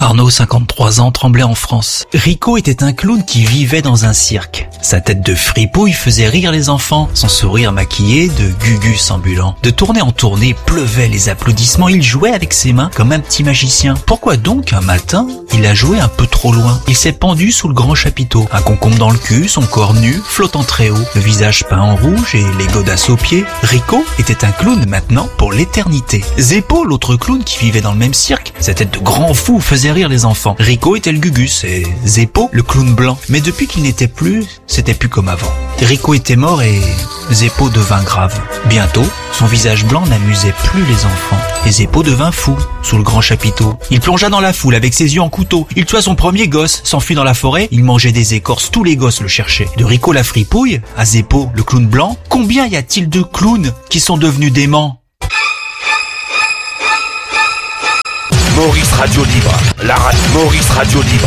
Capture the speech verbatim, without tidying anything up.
Arnaud, cinquante-trois ans, tremblait en France. Rico était un clown qui vivait dans un cirque. Sa tête de fripouille faisait rire les enfants. Son sourire maquillé de gugus ambulant. De tournée en tournée, pleuvaient les applaudissements. Il jouait avec ses mains comme un petit magicien. Pourquoi donc, un matin, il a joué un peu trop loin? Il s'est pendu sous le grand chapiteau. Un concombre dans le cul, son corps nu, flottant très haut. Le visage peint en rouge et les godasses aux pieds. Rico était un clown maintenant pour l'éternité. Zeppo, l'autre clown qui vivait dans le même cirque, sa tête de grand fou faisait rire les enfants. Rico était le gugus et Zeppo le clown blanc. Mais depuis qu'il n'était plus, c'était plus comme avant. Rico était mort et Zeppo devint grave. Bientôt, son visage blanc n'amusait plus les enfants. Et Zeppo devint fou sous le grand chapiteau. Il plongea dans la foule avec ses yeux en couteau. Il tua son premier gosse, s'enfuit dans la forêt. Il mangeait des écorces, tous les gosses le cherchaient. De Rico la fripouille à Zeppo le clown blanc, combien y a-t-il de clowns qui sont devenus déments? Maurice Radio Libre, la radio Maurice Radio Libre.